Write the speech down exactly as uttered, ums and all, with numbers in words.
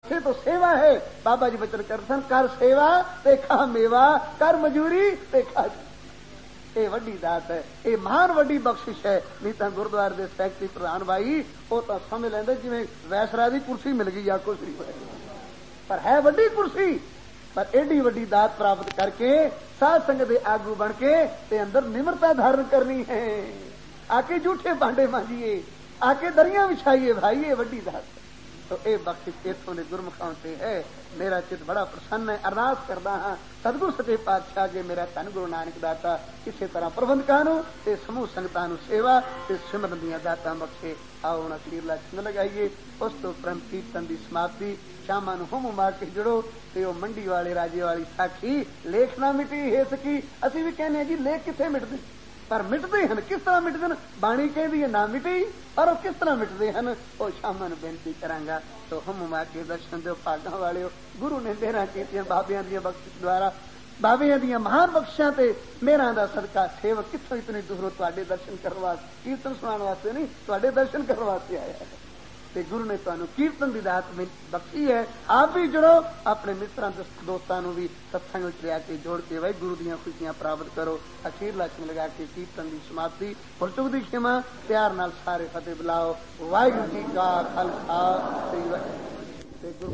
तो सेवा है। बाबा जी बचन करते सन, कर सेवा ते खा मेवा, कर मजूरी ते खा। ये वड्डी दात है, ये महान वड्डी बख्शिश है। नहीं तो गुरुद्वारे के सैकटरी प्रधान भाई वो तो समझ लेंदे जिवें वैसरा दी कुर्सी मिल गई या कुछ नहीं, पर है वड्डी कुर्सी। पर एडी वड्डी दात प्राप्त करके साध संगत दे आगू बन के ते अंदर निम्रता धारण करनी है। आके झूठे भांडे मांजिए, आके दरियां बिछाइए भाई, ये वड्डी दात है। तो ये बख्शिश इतों ने गुरमुखां से है। मेरा चित बड़ा प्रसन्न है। अरदास करदा हाँ सतगुरु सच्चे पातशाह के मेरा धन गुरु नानक दाता इसे तरह प्रबंधकां नूं ते समूह संगतां नूं सेवा ते सिमरन दीआं दातां बख्शे। आओ हुण अखीरला छंद लगाइए, उस तो उपरंत कीर्तन की समाप्ति। शामां नूं हुम हुमा के जुड़ो ते ओ मंडी वाले राजे वाली साखी लेख ना मिटी है सकी। असीं भी कहने जी लेख कित्थे मिटदे, पर मिटते हैं किस तरह मिटते हैं। बाणी कहती है ना मिटी, पर वो किस तरह मिटते हैं वो शामां नूं बेनती करांगा। तो हम मा के दर्शन दो भागां वालिओ। गुरु ने देना कीतियां बाबियां दी बख्शिश द्वारा, बाबियां दी महान बख्शिशां ते मेहरां दा सदका सेवक कित्थों इतनी दूरों तुहाडे दर्शन करन वास्ते, कीर्तन सुनाउण वास्ते नहीं, तुहाडे दर्शन करन वास्ते आया है। ते गुरु ने तुहानू कीर्तन की दात बख्शी है। आप भी जुड़ो, अपने मित्रां दोस्तां नू भी सत्संग विच लिया के जोड़ के वाहिगुरू गुरु दीआं खुशियां प्राप्त करो। अखीरला छंद लगा के कीर्तन की समाप्ति। भुल चुक दी खिमा, प्यार नाल सारे फतेह बुलाओ। वाहिगुरू जी का खालसा, श्री वाहिगुरू।